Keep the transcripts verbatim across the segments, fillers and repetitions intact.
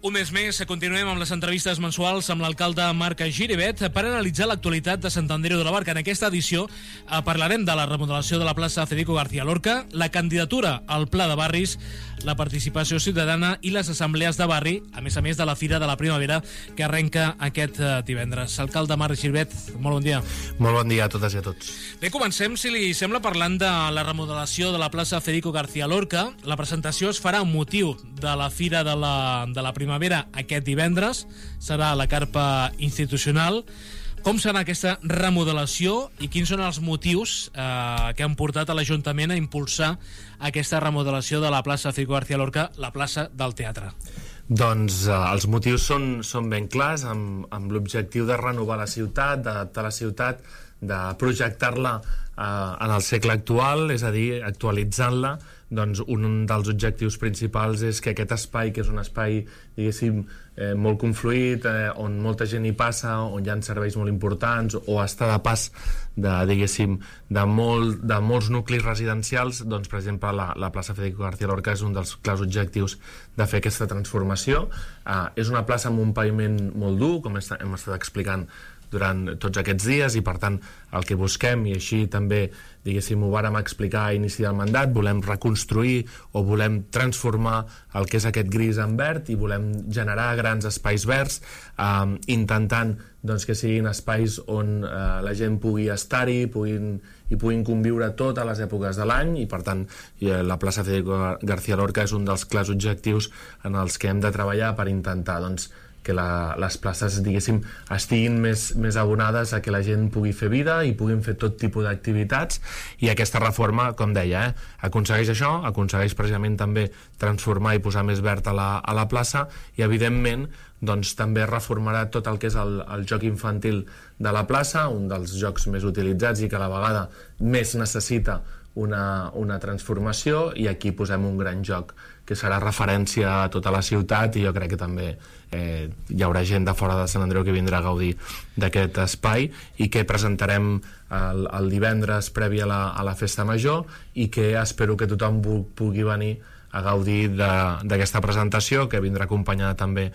Un mes més, continuem amb les entrevistes mensuals amb l'alcalde Marc Giribet per analitzar l'actualitat de Sant Andreu de la Barca. En aquesta edició eh, parlarem de la remodelació de la plaça Federico García Lorca, la candidatura al Pla de Barris, la participació ciutadana i les assemblees de barri, a més a més de la Fira de la Primavera que arrenca aquest eh, divendres. Alcalde Marc Giribet, molt bon dia. Molt bon dia a totes i a tots. Bé, comencem, si li sembla, parlant de la remodelació de la plaça Federico García Lorca. La presentació es farà amb motiu de la Fira de la, de la Primavera aquest divendres, serà la carpa institucional. Com serà aquesta remodelació i quins són els motius eh, que han portat a l'Ajuntament a impulsar aquesta remodelació de la plaça Federico García Lorca, la plaça del teatre? Doncs eh, els motius són, són ben clars, amb, amb l'objectiu de renovar la ciutat, d'adaptar la ciutat, de projectar-la eh, en el segle actual, és a dir, actualitzant-la. Doncs un dels objectius principals és que aquest espai, que és un espai, diguéssim, eh, molt confluït, eh, on molta gent hi passa, on hi ha serveis molt importants, o està de pas de, diguéssim, de, molt, de molts nuclis residencials, doncs, per exemple, la, la plaça Federico García Lorca és un dels clars objectius de fer aquesta transformació. Eh, és una plaça amb un paviment molt dur, com hem estat explicant durant tots aquests dies, i per tant el que busquem, i així també diguéssim ho vàrem explicar a inici del mandat, volem reconstruir o volem transformar el que és aquest gris en verd i volem generar grans espais verds, eh, intentant doncs, que siguin espais on eh, la gent pugui estar-hi, puguin, i puguin conviure totes les èpoques de l'any, i per tant eh, la plaça Federico García Lorca és un dels clars objectius en els que hem de treballar per intentar doncs, que la, les places, diguéssim, estiguin més, més abonades a que la gent pugui fer vida i puguin fer tot tipus d'activitats, i aquesta reforma, com deia, eh, aconsegueix això, aconsegueix precisament també transformar i posar més verd a la, a la plaça, i evidentment doncs, també reformarà tot el que és el, el joc infantil de la plaça, un dels jocs més utilitzats i que a la vegada més necessita una, una transformació, i aquí posem un gran joc que serà referència a tota la ciutat, i jo crec que també eh, hi haurà gent de fora de Sant Andreu que vindrà a gaudir d'aquest espai, i que presentarem el, el divendres previ a la, a la Festa Major, i que espero que tothom pugui venir a gaudir d'aquesta presentació, que vindrà acompanyada també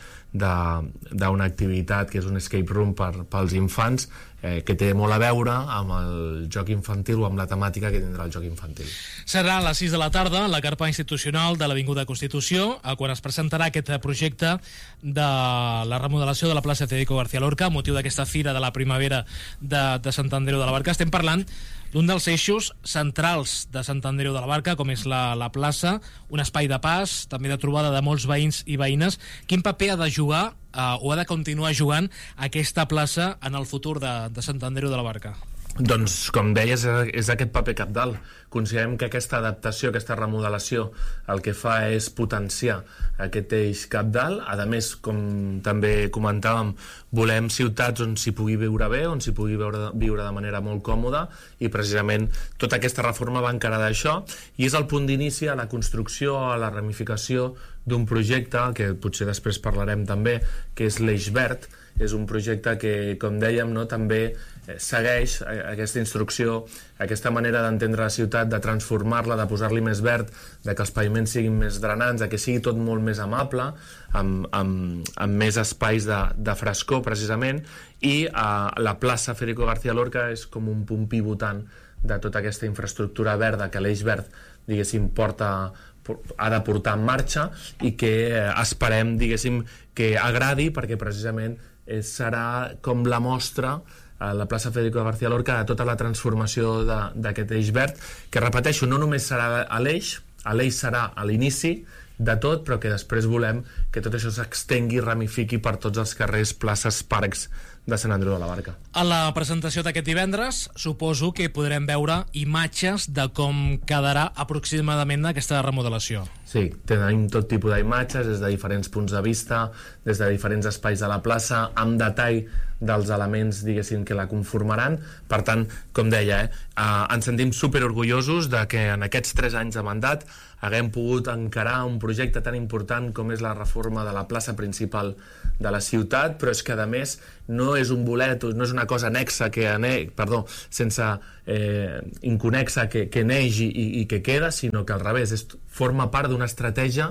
d'una activitat que és un escape room per, pels infants, eh, que té molt a veure amb el joc infantil o amb la temàtica que tindrà el joc infantil. Serà a les sis de la tarda, la carpa institucional de l'Avinguda Constitució, quan es presentarà aquest projecte de la remodelació de la plaça Federico García Lorca, a motiu d'aquesta Fira de la Primavera de, de Sant Andreu de la Barca. Estem parlant d'un dels eixos centrals de Sant Andreu de la Barca, com és la, la plaça, un espai de pas, també de trobada de molts veïns i veïnes. Quin paper ha de jugar eh, o ha de continuar jugant aquesta plaça en el futur de, de Sant Andreu de la Barca? Doncs, com deies, és aquest paper cabdal. Considerem que aquesta adaptació, aquesta remodelació, el que fa és potenciar aquest eix cabdal. A més, com també comentàvem, volem ciutats on s'hi pugui viure bé, on s'hi pugui viure, viure de manera molt còmoda, i precisament tota aquesta reforma va encarada d'això, i és el punt d'inici a la construcció, a la ramificació d'un projecte que potser després parlarem també, que és l'Eix Verd. És un projecte que, com dèiem, no, també segueix aquesta instrucció, aquesta manera d'entendre la ciutat, de transformar-la, de posar-li més verd, de que els paviments siguin més drenants, de que sigui tot molt més amable, amb, amb, amb més espais de, de frescor, precisament, i eh, la plaça Federico García Lorca és com un punt pivotant de tota aquesta infraestructura verda que l'Eix Verd, diguéssim, porta ha de portar en marxa, i que eh, esperem, diguéssim, que agradi, perquè precisament eh, serà com la mostra a la plaça Federico García Lorca de tota la transformació d'aquest eix verd, que, repeteixo, no només serà a l'eix, a l'eix serà a l'inici de tot, però que després volem que tot això s'extengui i ramifiqui per tots els carrers, places, parcs de Sant Andreu de la Barca. A la presentació d'aquest divendres suposo que podrem veure imatges de com quedarà aproximadament aquesta remodelació. Sí, tenim tot tipus d'imatges des de diferents punts de vista, des de diferents espais de la plaça, amb detall dels elements, diguéssim, que la conformaran. Per tant, com deia, eh, eh, ens sentim superorgullosos de que en aquests tres anys de mandat haguem pogut encarar un projecte tan important com és la reforma de la plaça principal de la ciutat, però és que, a més, no és un bolet, no és una cosa anexa que ane... perdó, sense eh, inconexa que, que neix i, i que queda, sinó que al revés, és, forma part d'una estratègia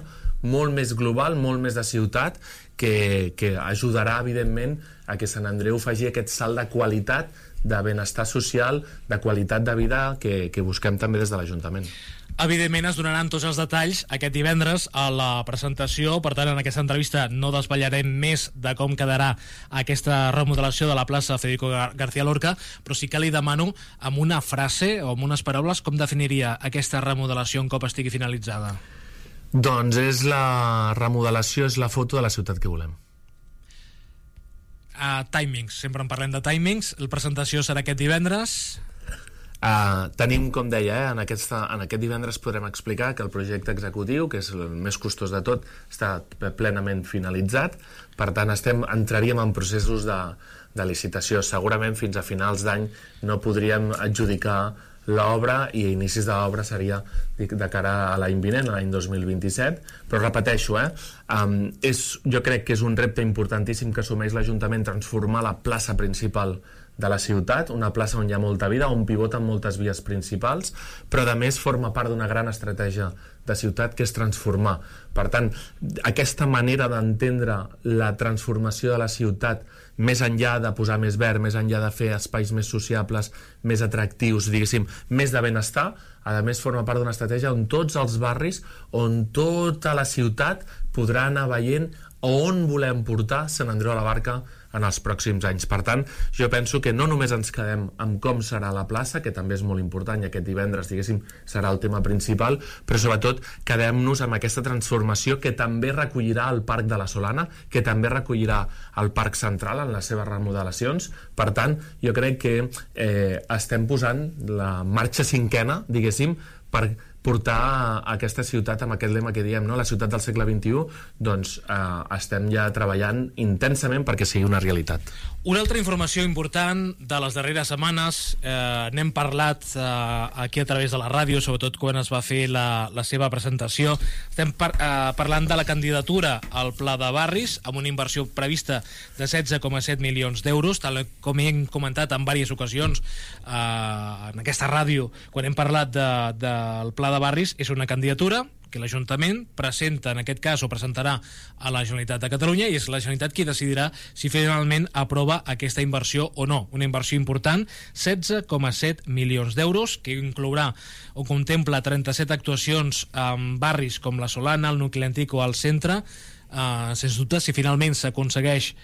molt més global, molt més de ciutat, que, que ajudarà, evidentment, a que Sant Andreu faci aquest salt de qualitat, de benestar social, de qualitat de vida que, que busquem també des de l'Ajuntament. Evidentment es donaran tots els detalls aquest divendres a la presentació, per tant en aquesta entrevista no desvetllarem més de com quedarà aquesta remodelació de la plaça Federico García Lorca, però sí que li demano amb una frase o amb unes paraules com definiria aquesta remodelació un cop estigui finalitzada. Doncs és la remodelació, és la foto de la ciutat que volem. Uh, timings, sempre en parlem de timings. La presentació serà aquest divendres. Uh, tenim, com deia, eh, en, aquesta, en aquest divendres podrem explicar que el projecte executiu, que és el més costós de tot, està plenament finalitzat. Per tant, estem, entraríem en processos de, de licitació. Segurament fins a finals d'any no podríem adjudicar l'obra, i a inicis de l'obra seria de cara a l'any vinent, a l'any dos mil vint-i-set, però repeteixo, eh, um, és, jo crec que és un repte importantíssim que assumeix l'Ajuntament, transformar la plaça principal de la ciutat, una plaça on hi ha molta vida, on pivoten moltes vies principals, però a més forma part d'una gran estratègia de ciutat que és transformar. Per tant, aquesta manera d'entendre la transformació de la ciutat, més enllà de posar més verd, més enllà de fer espais més sociables, més atractius, diguéssim, més de benestar, a més forma part d'una estratègia on tots els barris, on tota la ciutat podrà anar veient on volem portar Sant Andreu de la Barca en els pròxims anys. Per tant, jo penso que no només ens quedem amb com serà la plaça, que també és molt important, i aquest divendres, diguéssim, serà el tema principal, però sobretot quedem-nos amb aquesta transformació que també recollirà el Parc de la Solana, que també recollirà el Parc Central en les seves remodelacions. Per tant, jo crec que eh, estem posant la marxa cinquena, diguéssim, per portar aquesta ciutat amb aquest lema que diem, no? La ciutat del segle vint-i-u, doncs eh, estem ja treballant intensament perquè sigui una realitat. Una altra informació important de les darreres setmanes, eh, n'hem parlat eh, aquí a través de la ràdio, sobretot quan es va fer la, la seva presentació. Estem par eh, parlant de la candidatura al Pla de Barris, amb una inversió prevista de setze coma set milions d'euros, tal com hem comentat en diverses ocasions eh, en aquesta ràdio, quan hem parlat de, del Pla de Barris. És una candidatura que l'Ajuntament presenta, en aquest cas, o presentarà a la Generalitat de Catalunya, i és la Generalitat qui decidirà si finalment aprova aquesta inversió o no. Una inversió important, setze coma set milions d'euros, que inclourà o contempla trenta-set actuacions en barris com la Solana, el nucli antic o el centre. Uh, sens dubte, si finalment s'aconsegueix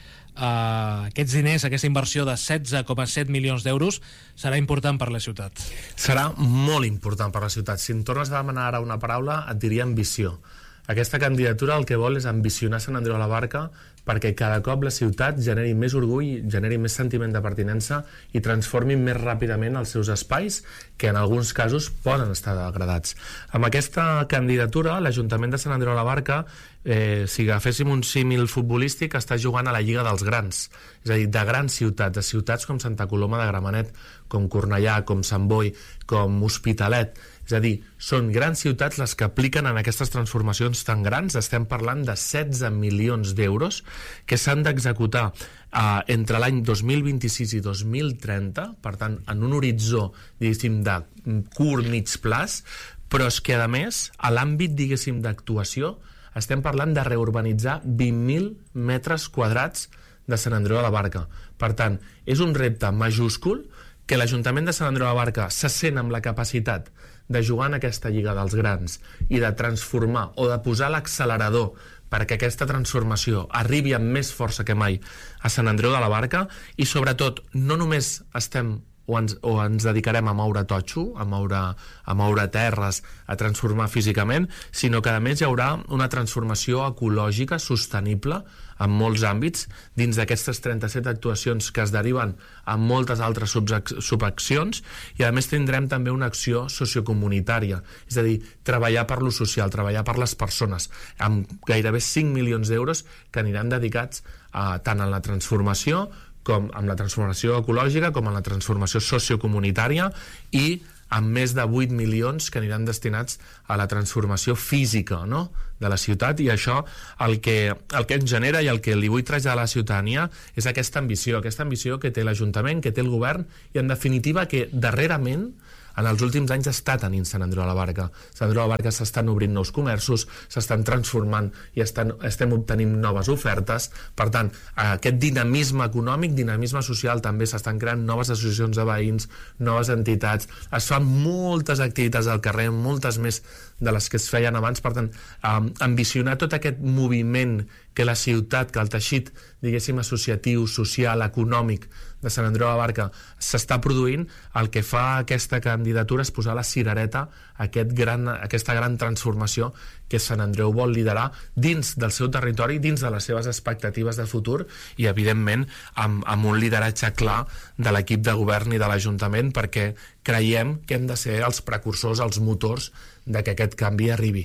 Uh, aquests diners, aquesta inversió de setze coma set milions d'euros, serà important per la ciutat. Serà molt important per la ciutat. Si em tornes a demanar ara una paraula, et diria ambició. Aquesta candidatura el que vol és ambicionar Sant Andreu de la Barca perquè cada cop la ciutat generi més orgull, generi més sentiment de pertinença i transformi més ràpidament els seus espais, que en alguns casos poden estar degradats. Amb aquesta candidatura, l'Ajuntament de Sant Andreu de la Barca, eh, si agaféssim un símil futbolístic, està jugant a la Lliga dels Grans, és a dir, de grans ciutats, de ciutats com Santa Coloma de Gramenet, com Cornellà, com Sant Boi, com Hospitalet. És a dir, són grans ciutats les que apliquen en aquestes transformacions tan grans. Estem parlant de setze milions d'euros que s'han d'executar eh, entre l'any dos mil vint-i-sis i dos mil trenta, per tant, en un horitzó, diguéssim, de curt mig plaç, però és que, a més, a l'àmbit, diguéssim, d'actuació, estem parlant de reurbanitzar vint mil metres quadrats de Sant Andreu de la Barca. Per tant, és un repte majúscul que l'Ajuntament de Sant Andreu de la Barca se sent amb la capacitat de jugar en aquesta Lliga dels Grans i de transformar o de posar l'accelerador perquè aquesta transformació arribi amb més força que mai a Sant Andreu de la Barca. I sobretot no només estem o ens, o ens dedicarem a moure totxo, a moure, a moure terres, a transformar físicament, sinó que a més hi haurà una transformació ecològica sostenible en molts àmbits dins d'aquestes trenta-set actuacions que es deriven en moltes altres subaccions, i a més tindrem també una acció sociocomunitària, és a dir, treballar per lo social, treballar per les persones, amb gairebé cinc milions d'euros que aniran dedicats a, tant en la transformació com amb la transformació ecològica, com en la transformació sociocomunitària, i amb més de vuit milions que aniran destinats a la transformació física, no?, de la ciutat. I això el que, el que ens genera i el que li vull traslladar a la ciutadania és aquesta ambició, aquesta ambició que té l'Ajuntament, que té el govern, i en definitiva que darrerament en els últims anys està tenint Sant Andreu de la Barca. Sant Andreu de la Barca s'estan obrint nous comerços, s'estan transformant i estan, estem obtenint noves ofertes. Per tant, aquest dinamisme econòmic, dinamisme social, també s'estan creant noves associacions de veïns, noves entitats, es fan moltes activitats al carrer, moltes més de les que es feien abans. Per tant, um, ambicionar tot aquest moviment que la ciutat, que el teixit, diguéssim, associatiu, social, econòmic de Sant Andreu de la Barca s'està produint, el que fa aquesta candidatura és posar la cirereta a aquest gran, aquesta gran transformació que Sant Andreu vol liderar dins del seu territori, dins de les seves expectatives de futur i, evidentment, amb, amb un lideratge clar de l'equip de govern i de l'Ajuntament, perquè creiem que hem de ser els precursors, els motors de que aquest canvi arribi.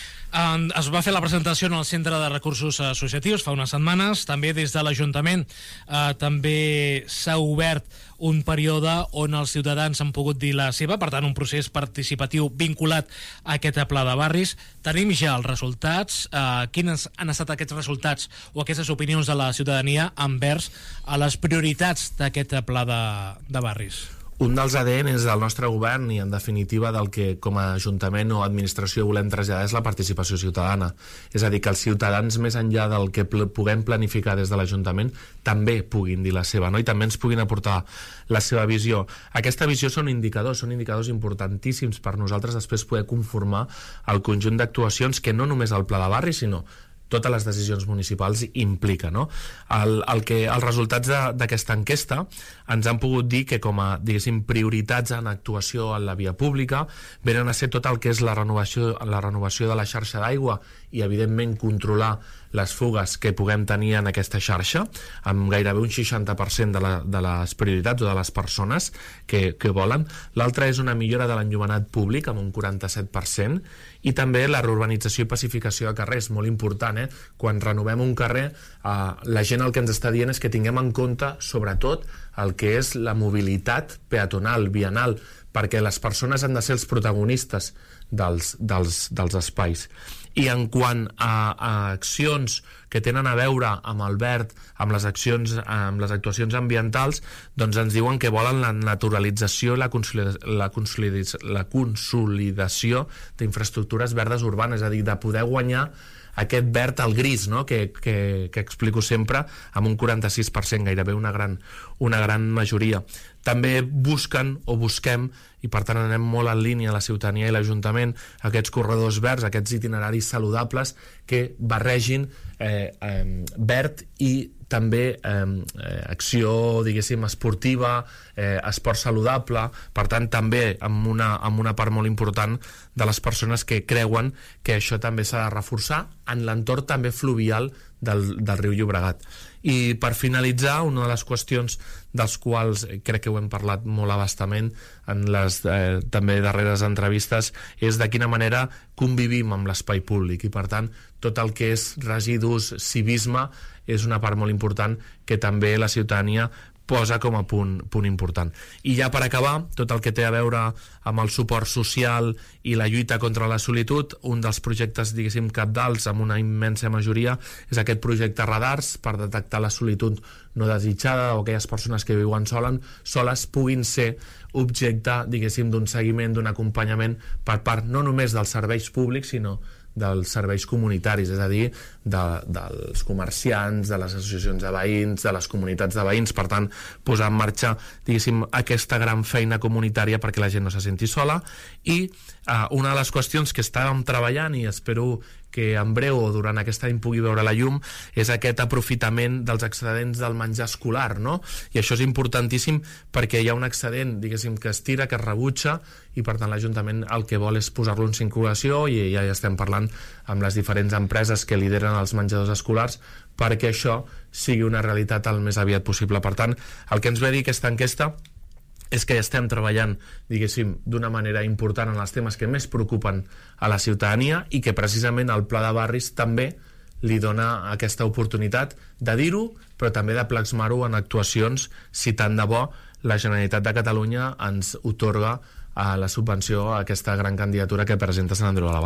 Uh, es va fer la presentació en el Centre de Recursos Associatius fa unes setmanes. També des de l'Ajuntament uh, també s'ha obert un període on els ciutadans han pogut dir la seva, per tant un procés participatiu vinculat a aquest pla de barris. Tenim ja els resultats. Uh, quins han estat aquests resultats o aquestes opinions de la ciutadania envers a les prioritats d'aquest pla de, de barris? Un dels A D Ns del nostre govern i, en definitiva, del que com a Ajuntament o administració volem traslladar és la participació ciutadana. És a dir, que els ciutadans, més enllà del que pl- puguem planificar des de l'Ajuntament, també puguin dir la seva, no? I també ens puguin aportar la seva visió. Aquesta visió són indicadors, són indicadors importantíssims per nosaltres després poder conformar el conjunt d'actuacions que no només el pla de barri, sinó totes les decisions municipals implica, no? El, el que, els resultats d'aquesta enquesta ens han pogut dir que com a, diguéssim, prioritats en actuació en la via pública venen a ser tot el que és la renovació, la renovació de la xarxa d'aigua i, evidentment, controlar les fugues que puguem tenir en aquesta xarxa, amb gairebé un seixanta per cent de, la, de les prioritats o de les persones que, que volen. L'altra és una millora de l'enllumenat públic, amb un quaranta-set per cent, i també la reurbanització i pacificació de carrers, molt important, eh? Quan renovem un carrer, eh, la gent el que ens està dient és que tinguem en compte, sobretot, el que és la mobilitat peatonal, vianal, perquè les persones han de ser els protagonistes dels, dels, dels espais. I en quant a, a accions que tenen a veure amb el verd, amb les accions, amb les actuacions ambientals, doncs ens diuen que volen la naturalització i la, consolida, la, consolida, la consolidació d'infraestructures verdes urbanes, és a dir, de poder guanyar aquest verd al gris, no? que, que, que explico sempre, amb un quaranta-sis per cent, gairebé una gran, una gran majoria. També busquen o busquem, i per tant anem molt en línia la ciutadania i l'Ajuntament, aquests corredors verds, aquests itineraris saludables que barregin eh, eh, verd i també eh, acció, diguéssim, esportiva, eh, esport saludable, per tant també amb una, amb una part molt important de les persones que creuen que això també s'ha de reforçar en l'entorn també fluvial del, del riu Llobregat. I per finalitzar, una de les qüestions dels quals crec que ho hem parlat molt abastament en les eh, també darreres entrevistes és de quina manera convivim amb l'espai públic i, per tant, tot el que és residus, civisme, és una part molt important que també la ciutadania posa com a punt, punt important. I ja per acabar, tot el que té a veure amb el suport social i la lluita contra la solitud, un dels projectes, diguéssim, cabdals, amb una immensa majoria, és aquest projecte Radars per detectar la solitud no desitjada o aquelles persones que viuen solen, soles puguin ser objecte, diguéssim, d'un seguiment, d'un acompanyament per part no només dels serveis públics, sinó dels serveis comunitaris, és a dir, de, dels comerciants, de les associacions de veïns, de les comunitats de veïns, per tant, posar en marxa, diguéssim, aquesta gran feina comunitària perquè la gent no se senti sola. I eh, una de les qüestions que estàvem treballant i espero que en breu o durant aquest any pugui veure la llum és aquest aprofitament dels excedents del menjar escolar, no? I això és importantíssim perquè hi ha un excedent, diguéssim, que es tira, que es rebutja, i per tant l'Ajuntament el que vol és posar-lo en circulació, i ja estem parlant amb les diferents empreses que lideren els menjadors escolars perquè això sigui una realitat el més aviat possible. Per tant, el que ens ve a dir aquesta enquesta és que estem treballant, diguéssim, d'una manera important en els temes que més preocupen a la ciutadania i que precisament el Pla de Barris també li dona aquesta oportunitat de dir-ho, però també de plasmar-ho en actuacions si tant de bo la Generalitat de Catalunya ens otorga a la subvenció a aquesta gran candidatura que presenta Sant Andreu de la Barca.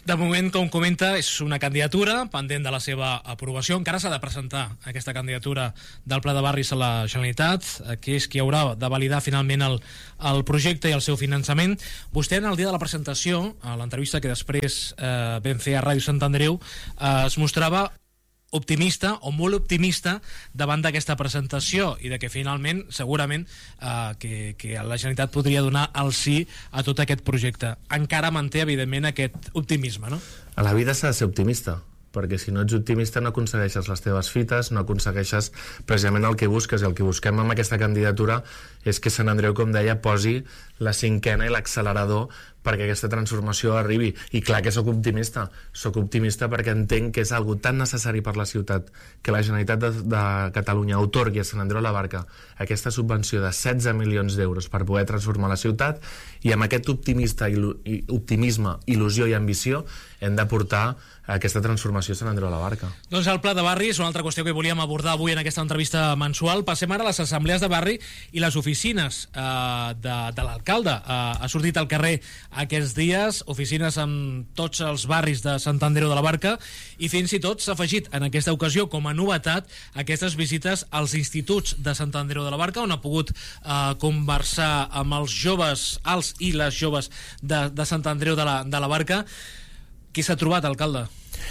De moment, com comenta, és una candidatura pendent de la seva aprovació. Encara s'ha de presentar aquesta candidatura del Pla de Barris a la Generalitat, que és qui haurà de validar finalment el, el projecte i el seu finançament. Vostè, en el dia de la presentació, a l'entrevista que després eh, vam fer a Ràdio Sant Andreu, eh, es mostrava optimista o molt optimista davant d'aquesta presentació i de que finalment, segurament, eh, que, que la Generalitat podria donar el sí a tot aquest projecte. Encara manté, evidentment, aquest optimisme, no? A la vida s'ha de ser optimista, perquè si no ets optimista no aconsegueixes les teves fites, no aconsegueixes precisament el que busques, i el que busquem amb aquesta candidatura és que Sant Andreu, com deia, posi la cinquena i l'accelerador perquè aquesta transformació arribi. I clar que sóc optimista, sóc optimista perquè entenc que és algo tan necessari per la ciutat que la Generalitat de, de Catalunya atorgui a Sant Andreu de la Barca aquesta subvenció de setze milions d'euros per poder transformar la ciutat, i amb aquest optimista, il, i, optimisme, il·lusió i ambició hem de portar aquesta transformació a Sant Andreu de la Barca. Doncs el Pla de Barris, una altra qüestió que volíem abordar avui en aquesta entrevista mensual. Passem ara a les assemblees de barri i les oficines eh, de, de l'alcalde. Eh, ha sortit al carrer aquests dies, oficines amb tots els barris de Sant Andreu de la Barca, i fins i tot s'ha afegit en aquesta ocasió com a novetat aquestes visites als instituts de Sant Andreu de la Barca, on ha pogut eh, conversar amb els joves, els i les joves de, de Sant Andreu de la, de la Barca. Qui s'ha trobat, alcalde?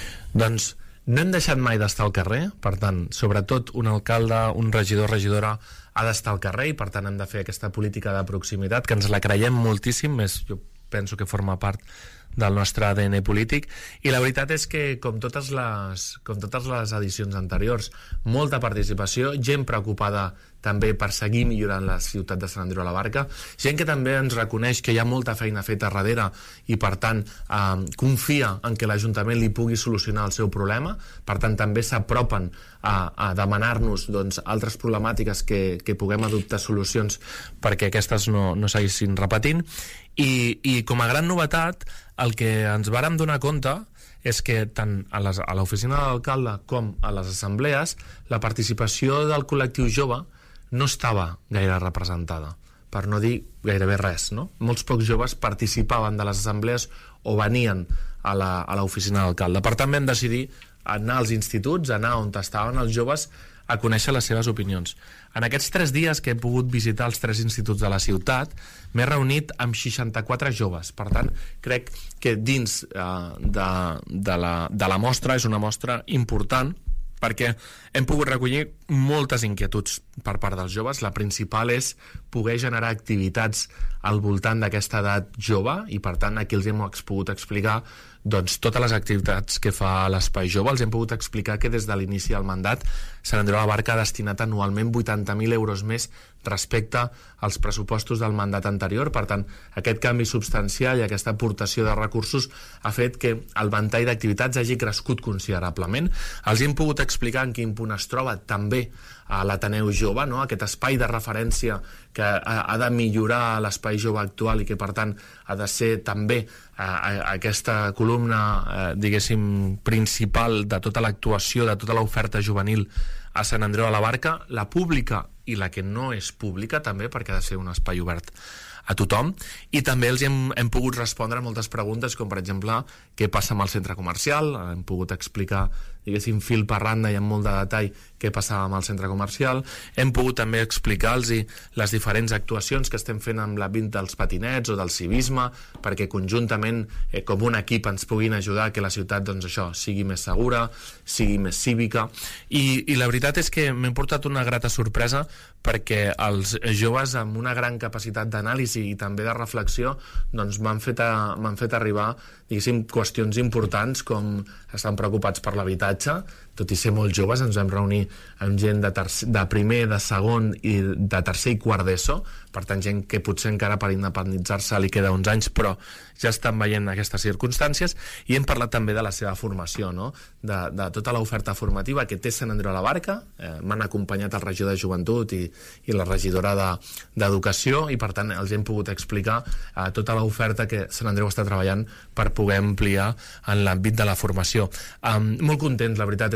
Doncs no hem deixat mai d'estar al carrer, per tant, sobretot un alcalde, un regidor, regidora ha d'estar al carrer, i per tant hem de fer aquesta política de proximitat, que ens la creiem moltíssim, més jo penso que forma part del nostre A D N polític, i la veritat és que, com totes les, com totes les edicions anteriors, molta participació, gent preocupada també per seguir millorant la ciutat de Sant Andreu de la Barca, gent que també ens reconeix que hi ha molta feina feta darrere i per tant eh, confia en que l'Ajuntament li pugui solucionar el seu problema, per tant també s'apropen a, a demanar-nos doncs, altres problemàtiques que, que puguem adoptar solucions perquè aquestes no, no seguissin repetint. I, i com a gran novetat, el que ens vàrem donar compte és que tant a, les, a l'oficina de l'alcalde com a les assemblees la participació del col·lectiu jove no estava gaire representada, per no dir gairebé res, no? Molts pocs joves participaven de les assemblees o venien a la, a l'oficina de l'alcalde. Per tant vam decidir anar als instituts, anar on estaven els joves, a conèixer les seves opinions. En aquests tres dies que he pogut visitar els tres instituts de la ciutat, m'he reunit amb seixanta-quatre joves. Per tant, crec que dins eh, de, de, la, de la mostra és una mostra important, perquè hem pogut recollir moltes inquietuds per part dels joves. La principal és poder generar activitats al voltant d'aquesta edat jove, i per tant aquí els hem pogut explicar doncs, totes les activitats que fa l'Espai Jove. Els hem pogut explicar que des de l'inici del mandat Sant Andreu de la Barca ha destinat anualment vuitanta mil euros més respecte als pressupostos del mandat anterior. Per tant, aquest canvi substancial i aquesta aportació de recursos ha fet que el ventall d'activitats hagi crescut considerablement. Els hem pogut explicar en quin punt es troba també a l'Ateneu Jove, no? Aquest espai de referència que ha, ha de millorar l'espai jove actual i que per tant ha de ser també eh, aquesta columna eh, diguéssim principal de tota l'actuació, de tota l'oferta juvenil a Sant Andreu de la Barca, la pública i la que no és pública també, perquè ha de ser un espai obert a tothom. I també els hem, hem pogut respondre a moltes preguntes, com per exemple què passa amb el centre comercial. Hem pogut explicar, diguéssim, fil per randa i amb molt de detall què passava amb el centre comercial. Hem pogut també explicar-los les diferents actuacions que estem fent amb l'àmbit dels patinets o del civisme, perquè conjuntament eh, com un equip ens puguin ajudar que la ciutat, doncs això, sigui més segura, sigui més cívica. I, i la veritat és que m'he portat una grata sorpresa, perquè els joves amb una gran capacitat d'anàlisi i també de reflexió doncs m'han fet, a, m'han fet arribar, diguéssim, qüestions importants, com estan preocupats per l'habitatge. Tot i ser molt joves ens vam reunir amb gent de, tercer, de primer, de segon i de tercer i quart d'ESO, per tant gent que potser encara per independitzar-se li queda uns anys, però ja estan veient aquestes circumstàncies. I hem parlat també de la seva formació, no? de, de tota l'oferta formativa que té Sant Andreu de la Barca. eh, m'han acompanyat el regidor de Joventut i, i la regidora de, d'Educació, i per tant els hem pogut explicar eh, tota l'oferta que Sant Andreu està treballant per poder ampliar en l'àmbit de la formació. Um, molt contents, la veritat, és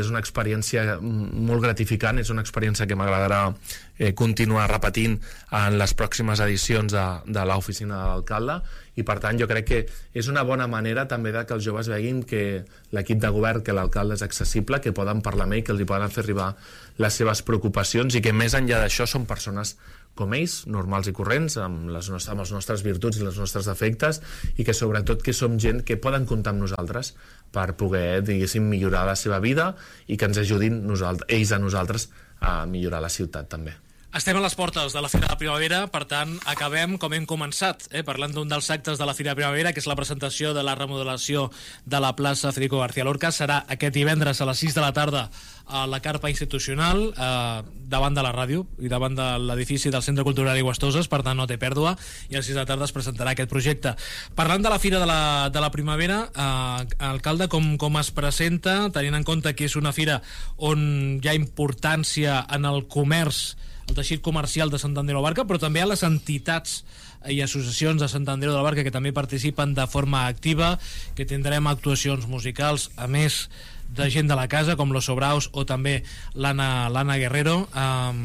és una experiència molt gratificant, és una experiència que m'agradarà eh, continuar repetint en les pròximes edicions de, de l'oficina de l'alcalde, i per tant jo crec que és una bona manera també de que els joves veguin que l'equip de govern, que l'alcalde és accessible, que poden parlar amb ell, que els hi poden fer arribar les seves preocupacions, i que més enllà d'això són persones com ells, normals i corrents, amb, les nostres, amb les nostres virtuts i els nostres defectes, i que sobretot que som gent que poden comptar amb nosaltres per poder, diguéssim, millorar la seva vida i que ens ajudin nosaltres, ells a nosaltres a millorar la ciutat també. Estem a les portes de la Fira de Primavera, per tant, acabem com hem començat, eh, parlant d'un dels actes de la Fira de Primavera, que és la presentació de la remodelació de la plaça Federico García Lorca. Serà aquest divendres a les sis de la tarda a la carpa institucional, eh, davant de la ràdio i davant de l'edifici del Centre Cultural Iguastoses, per tant no té pèrdua, i a les sis de la tarda es presentarà aquest projecte. Parlant de la Fira de la, de la Primavera, eh, alcalde, com, com es presenta, tenint en compte que és una fira on hi ha importància en el comerç, el teixit comercial de Sant Andreu de la Barca, però també a les entitats i associacions de Sant Andreu de la Barca que també participen de forma activa, que tindrem actuacions musicals, a més de gent de la casa, com los Sobraus o també l'Anna l'Anna Guerrero. Um,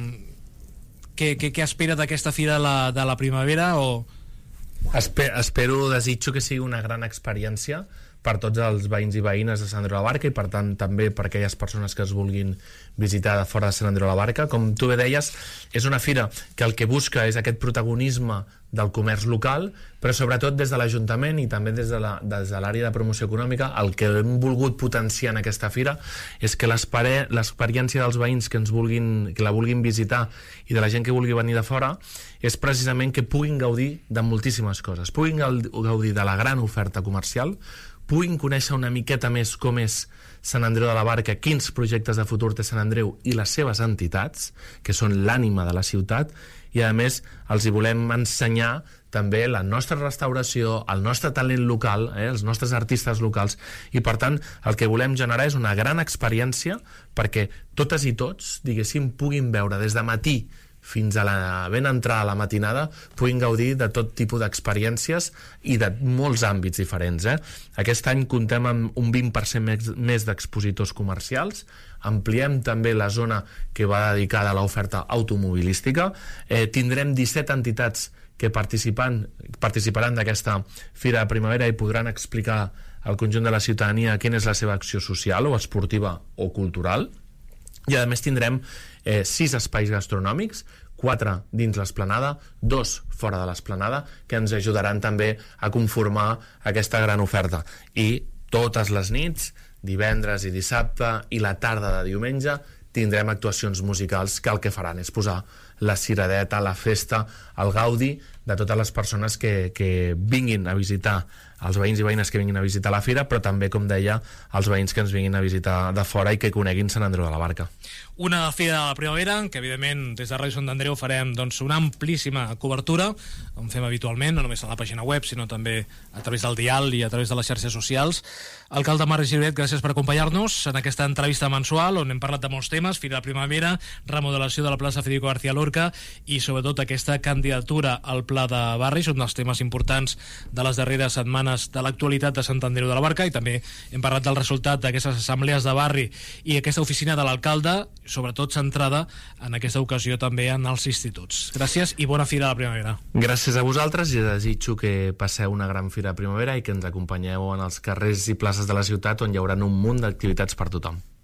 què, què, què espera d'aquesta Fira de la, de la Primavera? O... Espe espero, desitjo que sigui una gran experiència per tots els veïns i veïnes de Sant Andreu de la Barca, i per tant també per aquelles persones que es vulguin visitar de fora de Sant Andreu de la Barca. Com tu bé deies, és una fira que el que busca és aquest protagonisme del comerç local, però sobretot des de l'Ajuntament i també des de l'àrea de promoció econòmica el que hem volgut potenciar en aquesta fira és que l'experiència dels veïns que ens vulguin, que la vulguin visitar, i de la gent que vulgui venir de fora, és precisament que puguin gaudir de moltíssimes coses, puguin gaudir de la gran oferta comercial, puguin conèixer una miqueta més com és Sant Andreu de la Barca, quins projectes de futur té Sant Andreu i les seves entitats, que són l'ànima de la ciutat, i a més els hi volem ensenyar també la nostra restauració, el nostre talent local, eh, els nostres artistes locals, i per tant el que volem generar és una gran experiència perquè totes i tots, diguéssim, puguin veure des de matí fins a la ben entrar a la matinada, puguin gaudir de tot tipus d'experiències i de molts àmbits diferents. Eh? Aquest any comptem amb un vint per cent més, més d'expositors comercials, ampliem també la zona que va dedicada a l'oferta automobilística, eh, tindrem disset entitats que participan, participaran d'aquesta Fira de Primavera i podran explicar al conjunt de la ciutadania quina és la seva acció social o esportiva o cultural, i a més tindrem eh, sis espais gastronòmics, quatre dins l'esplanada, dos fora de l'esplanada, que ens ajudaran també a conformar aquesta gran oferta. I totes les nits, divendres i dissabte i la tarda de diumenge, tindrem actuacions musicals que el que faran és posar la ciradeta, la festa, el gaudi de totes les persones que, que vinguin a visitar, els veïns i veïnes que vinguin a visitar la fira, però també, com deia, els veïns que ens vinguin a visitar de fora i que coneguin Sant Andreu de la Barca. Una Fira de la Primavera que, evidentment, des de Ràdio Sant Andreu farem doncs, una amplíssima cobertura, com fem habitualment, no només a la pàgina web, sinó també a través del dial i a través de les xarxes socials. Alcalde Marc Gibert, gràcies per acompanyar-nos en aquesta entrevista mensual on hem parlat de molts temes: Fira de la Primavera, remodelació de la plaça Federico García Lorca i, sobretot, aquesta candidatura al Pla de Barris, un dels temes importants de les darreres setmanes de l'actualitat de Sant Andreu de la Barca, i també hem parlat del resultat d'aquestes assemblees de barri i aquesta oficina de l'alcalde, sobretot centrada en aquesta ocasió també en els instituts. Gràcies i bona Fira de la Primavera. Gràcies a vosaltres i desitjo que passeu una gran Fira de Primavera i que ens acompanyeu en els carrers i places de la ciutat on hi haurà un munt d'activitats per tothom.